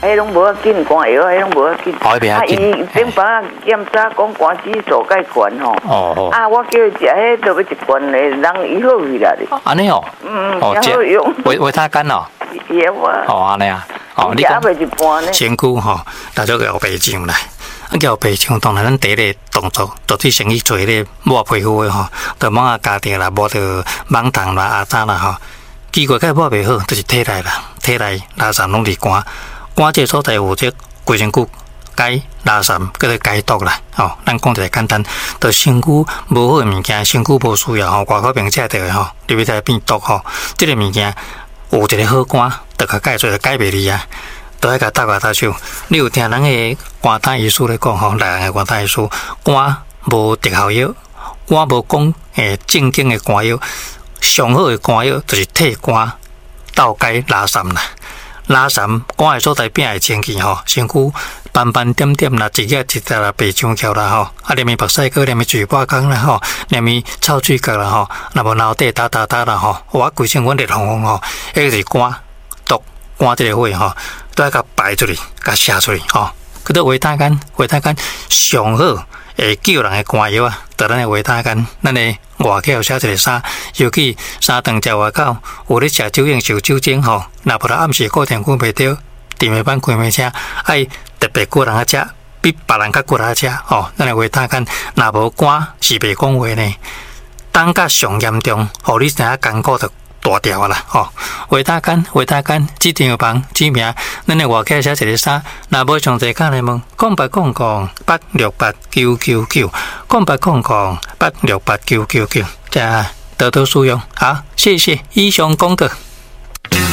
迄拢无要紧，肝药迄拢无要紧。伊顶摆检查讲肝指数介悬吼。 哦。 我叫伊食迄都要一罐的，人医好去啦哩。 安尼哦。 真好用。 维他干哦。 有啊。 安尼啊。 你讲身躯吼，大家叫白酱来。叫白酱，当然咱第一个动作，做啲生意做咧抹皮肤的吼，就抹啊家庭啦，抹着芒糖啦、阿渣啦吼。奇怪，介抹袂好，就是体内啦，体内垃圾拢伫肝，肝这所在有这规身躯解垃圾，叫做解毒啦。咱讲一个简单，就身躯无好的物件，身躯无需要吼，外口病食着的吼，入去才变毒吼。这个物件有一个好肝，就甲解做就解袂离啊。都爱甲搭手，你有听人个肝胆医师咧讲吼，内人个肝胆医师，肝无特效药，肝无讲正经的肝药，上好的肝药就是替肝倒解垃圾啦。垃圾肝的所在变会清气吼，身躯斑斑点点啦，一日一日啦白长翘啦吼，连面白晒哥，连面嘴巴干啦吼，连面臭嘴角啦吼，若无脑袋打啦吼，我规身阮热烘烘吼，迄个是肝毒，肝这个火吼。都要甲排出去，甲射出去吼。佮到维他干上好会救人的肝药啊！就咱的维他干，咱的外口写一个啥？尤其三顿食外口，有咧食酒瘾受酒精吼，若无暗时固定困袂着，电面板开袂声，爱特别个人啊食，比别人较个人食吼。咱的维他干，若无肝是袂讲话呢，当甲上严重，互你成日艰苦着。大条啊啦，维他干，这张房指名，咱的外口写一个啥？若无上侪讲来问，0800868999，0800868999，这多多使用，好，谢谢医生功德。